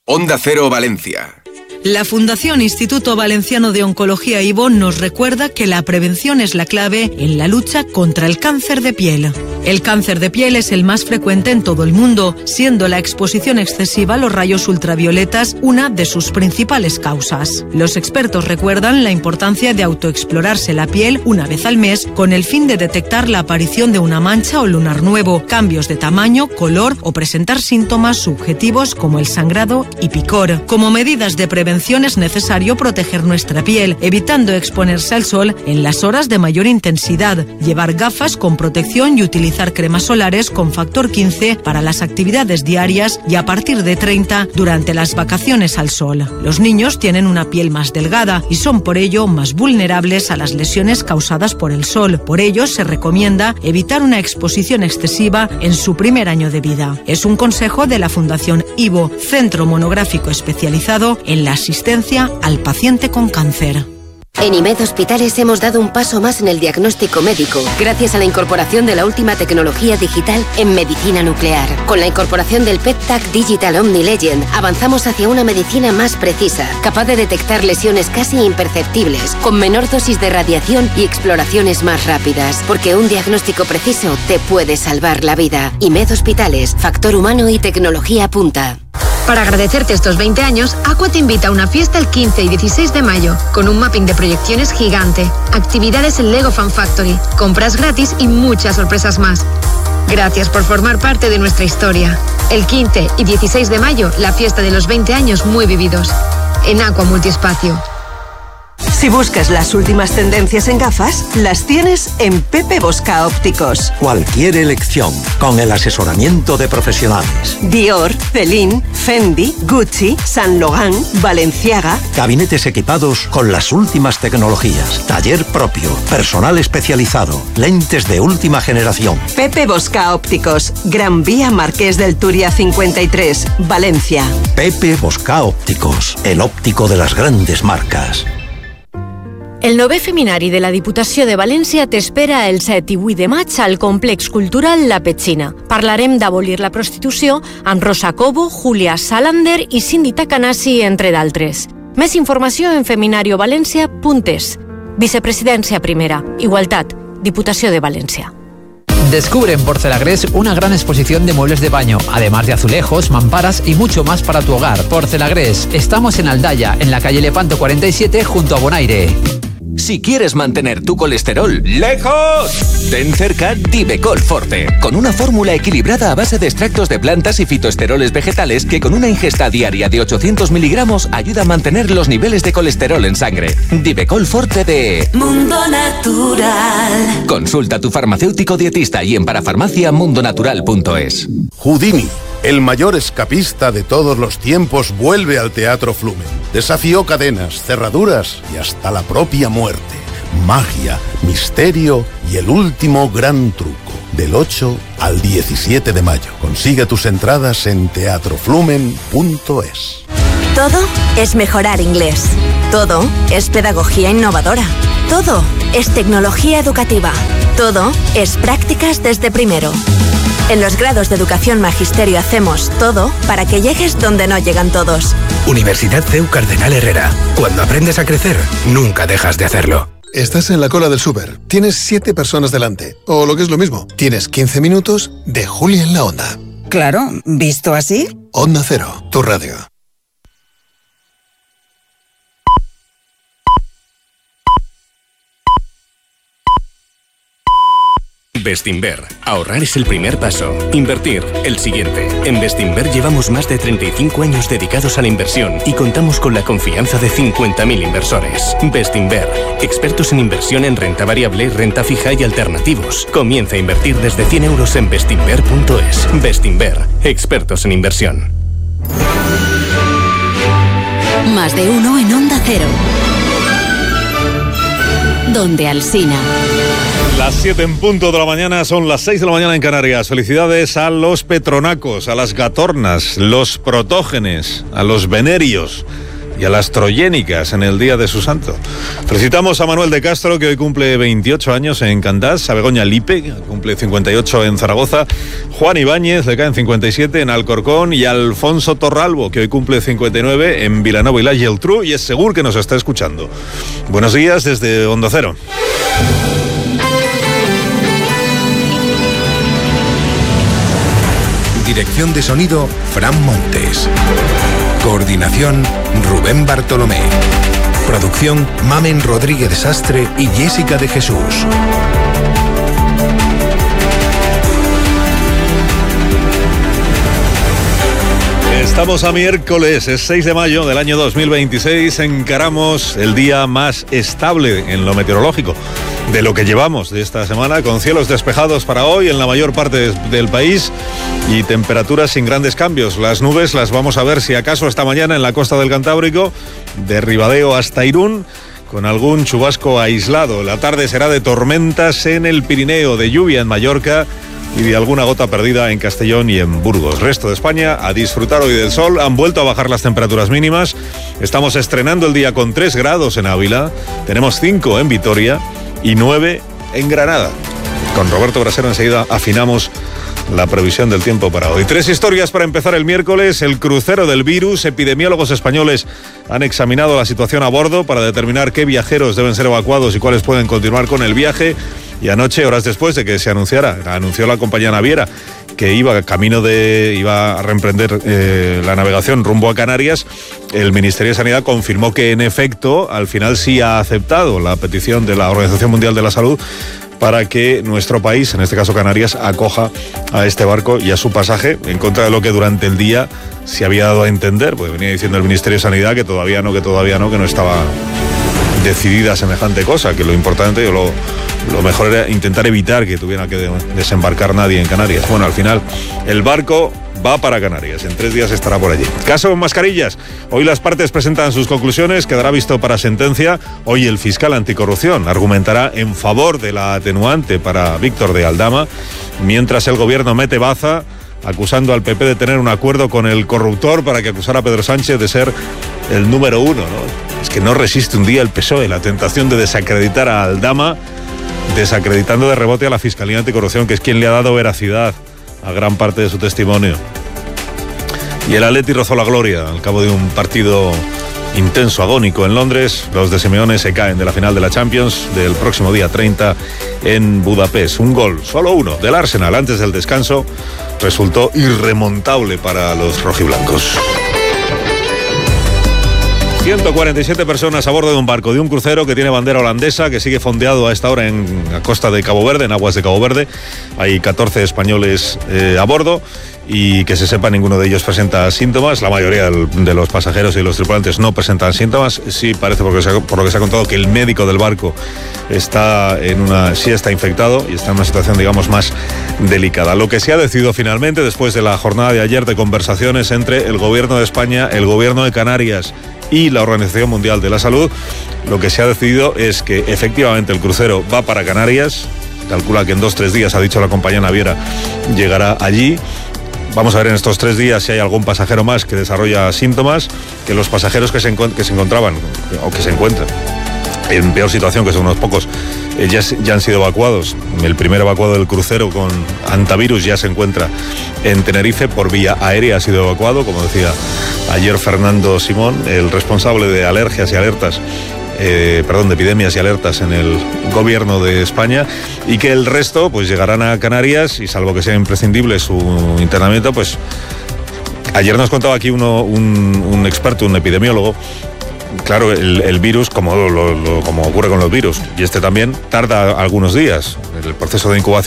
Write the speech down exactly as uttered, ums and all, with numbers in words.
Onda Cero Valencia. La Fundación Instituto Valenciano de Oncología I V O nos recuerda que la prevención es la clave en la lucha contra el cáncer de piel. El cáncer de piel es el más frecuente en todo el mundo, siendo la exposición excesiva a los rayos ultravioletas una de sus principales causas. Los expertos recuerdan la importancia de autoexplorarse la piel una vez al mes con el fin de detectar la aparición de una mancha o lunar nuevo, cambios de tamaño, color o presentar síntomas subjetivos como el sangrado y picor. Como medidas de prevención es necesario proteger nuestra piel, evitando exponerse al sol en las horas de mayor intensidad, llevar gafas con protección y utilizar cremas solares con factor quince para las actividades diarias y a partir de treinta durante las vacaciones al sol. Los niños tienen una piel más delgada y son por ello más vulnerables a las lesiones causadas por el sol. Por ello se recomienda evitar una exposición excesiva en su primer año de vida. Es un consejo de la Fundación I V O, Centro Monográfico Especializado en la asistencia al paciente con cáncer. En IMED Hospitales hemos dado un paso más en el diagnóstico médico, gracias a la incorporación de la última tecnología digital en medicina nuclear. Con la incorporación del P E T TAC Digital Omni Legend, avanzamos hacia una medicina más precisa, capaz de detectar lesiones casi imperceptibles, con menor dosis de radiación y exploraciones más rápidas, porque un diagnóstico preciso te puede salvar la vida. IMED Hospitales, factor humano y tecnología punta. Para agradecerte estos veinte años, Aqua te invita a una fiesta el quince y dieciséis de mayo, con un mapping de proyecciones gigante, actividades en Lego Fan Factory, compras gratis y muchas sorpresas más. Gracias por formar parte de nuestra historia. El quince y dieciséis de mayo, la fiesta de los veinte años muy vividos. En Aqua Multiespacio. Si buscas las últimas tendencias en gafas, las tienes en Pepe Bosca Ópticos. Cualquier elección, con el asesoramiento de profesionales. Dior, Celine, Fendi, Gucci, Saint Laurent, Balenciaga. Gabinetes equipados con las últimas tecnologías. Taller propio, personal especializado, lentes de última generación. Pepe Bosca Ópticos, Gran Vía Marqués del Turia cincuenta y tres, Valencia. Pepe Bosca Ópticos, el óptico de las grandes marcas. El novè Feminari de la Diputació de València t'espera el set i vuit de maig al Complex Cultural La Petxina. Parlarem d'abolir la prostitució amb Rosa Cobo, Julia Salander i Cindy Takanasi, entre d'altres. Més informació en feminariovalencia punt es. Vicepresidència primera. Igualtat. Diputació de València. Descubre en Porcelagres una gran exposición de muebles de baño, además de azulejos, mamparas y mucho más para tu hogar. Porcelagres, estamos en Aldaya, en la calle Lepanto cuarenta y siete, junto a Bonaire. Si quieres mantener tu colesterol lejos, ten cerca Divecol Forte, con una fórmula equilibrada a base de extractos de plantas y fitoesteroles vegetales que con una ingesta diaria de ochocientos miligramos ayuda a mantener los niveles de colesterol en sangre. Divecol Forte de Mundo Natural. Consulta a tu farmacéutico dietista y en parafarmacia mundo natural punto es. Houdini, el mayor escapista de todos los tiempos, vuelve al Teatro Flumen. Desafió cadenas, cerraduras y hasta la propia muerte. Magia, misterio y el último gran truco. Del ocho al diecisiete de mayo. Consigue tus entradas en teatro flumen punto es. Todo es mejorar inglés. Todo es pedagogía innovadora. Todo es tecnología educativa. Todo es prácticas desde primero. En los grados de Educación Magisterio hacemos todo para que llegues donde no llegan todos. Universidad C E U Cardenal Herrera. Cuando aprendes a crecer, nunca dejas de hacerlo. Estás en la cola del súper. Tienes siete personas delante. O lo que es lo mismo, tienes quince minutos de Julia en la Onda. Claro, ¿visto así? Onda Cero, tu radio. Bestinver. Ahorrar es el primer paso. Invertir, el siguiente. En Bestinver llevamos más de treinta y cinco años dedicados a la inversión y contamos con la confianza de cincuenta mil inversores. Bestinver. Expertos en inversión en renta variable, renta fija y alternativos. Comienza a invertir desde cien euros en bestinver punto es. Bestinver. Expertos en inversión. Más de uno en Onda Cero. Donde Alsina. Las siete en punto de la mañana, son las seis de la mañana en Canarias. Felicidades a los petronacos, a las gatornas, los protógenes, a los venerios, y a las troyénicas en el día de su santo. Felicitamos a Manuel de Castro, que hoy cumple veintiocho años en Candás, a Begoña Lipe, que cumple cincuenta y ocho en Zaragoza, Juan Ibáñez, le caen cincuenta y siete en Alcorcón, y a Alfonso Torralbo, que hoy cumple cincuenta y nueve en Vilanova y la Geltrú, y es seguro que nos está escuchando. Buenos días desde Onda Cero. Dirección de sonido, Fran Montes. Coordinación, Rubén Bartolomé. Producción, Mamen Rodríguez Sastre y Jessica de Jesús. Estamos a miércoles, es seis de mayo del año dos mil veintiséis, encaramos el día más estable en lo meteorológico de lo que llevamos de esta semana, con cielos despejados para hoy en la mayor parte del país y temperaturas sin grandes cambios. Las nubes las vamos a ver si acaso esta mañana en la costa del Cantábrico, de Ribadeo hasta Irún, con algún chubasco aislado. La tarde será de tormentas en el Pirineo, de lluvia en Mallorca y de alguna gota perdida en Castellón y en Burgos. Resto de España a disfrutar hoy del sol. Han vuelto a bajar las temperaturas mínimas. Estamos estrenando el día con tres grados en Ávila, tenemos cinco en Vitoria y nueve en Granada. Con Roberto Brasero enseguida afinamos la previsión del tiempo para hoy. Tres historias para empezar el miércoles. El crucero del virus. Epidemiólogos españoles han examinado la situación a bordo para determinar qué viajeros deben ser evacuados y cuáles pueden continuar con el viaje. Y anoche, horas después de que se anunciara, anunció la compañía naviera que iba camino de, iba a reemprender eh, la navegación rumbo a Canarias, el Ministerio de Sanidad confirmó que en efecto, al final sí ha aceptado la petición de la Organización Mundial de la Salud para que nuestro país, en este caso Canarias, acoja a este barco y a su pasaje, en contra de lo que durante el día se había dado a entender, pues venía diciendo el Ministerio de Sanidad que todavía no, que todavía no, que no estaba decidida semejante cosa, que lo importante o lo, lo mejor era intentar evitar que tuviera que desembarcar nadie en Canarias. Bueno, al final el barco va para Canarias, en tres días estará por allí. Caso mascarillas, hoy las partes presentan sus conclusiones, quedará visto para sentencia. Hoy el fiscal anticorrupción argumentará en favor de la atenuante para Víctor de Aldama, mientras el gobierno mete baza acusando al P P de tener un acuerdo con el corruptor para que acusara a Pedro Sánchez de ser el número uno, ¿no? Es que no resiste un día el P S O E la tentación de desacreditar a Aldama, desacreditando de rebote a la Fiscalía Anticorrupción, que es quien le ha dado veracidad a gran parte de su testimonio. Y el Atleti rozó la gloria al cabo de un partido intenso, agónico en Londres. Los de Simeone se caen de la final de la Champions del próximo día treinta en Budapest. Un gol, solo uno, del Arsenal antes del descanso, resultó irremontable para los rojiblancos. ciento cuarenta y siete personas a bordo de un barco, de un crucero que tiene bandera holandesa, que sigue fondeado a esta hora en la costa de Cabo Verde, en aguas de Cabo Verde. Hay catorce españoles eh, a bordo y que se sepa ninguno de ellos presenta síntomas. La mayoría de los pasajeros y los tripulantes no presentan síntomas. Sí parece, porque se ha, por lo que se ha contado, que el médico del barco está en una, sí está infectado y está en una situación, digamos, más delicada. Lo que se ha decidido finalmente, después de la jornada de ayer de conversaciones entre el gobierno de España, el gobierno de Canarias y la Organización Mundial de la Salud, lo que se ha decidido es que efectivamente el crucero va para Canarias. Calcula que en dos o tres días, ha dicho la compañía naviera, llegará allí. Vamos a ver en estos tres días si hay algún pasajero más que desarrolla síntomas, que los pasajeros que se, encont- que se encontraban o que se encuentran en peor situación, que son unos pocos, eh, ya, ya han sido evacuados. El primer evacuado del crucero con antivirus ya se encuentra en Tenerife, por vía aérea ha sido evacuado, como decía ayer Fernando Simón, el responsable de alergias y alertas, eh, perdón, de epidemias y alertas en el gobierno de España, y que el resto pues llegarán a Canarias y, salvo que sea imprescindible su internamiento, pues ayer nos contaba aquí uno, un, un experto, un epidemiólogo. Claro, el, el virus, como, lo, lo, como ocurre con los virus, y este también, tarda algunos días. El proceso de incubación